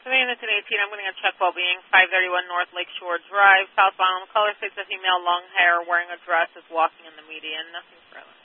Today in the 1018, I'm going to check well-being, 531 North Lakeshore Drive, southbound. Caller states a female, long hair, wearing a dress, is walking in the median. Nothing further.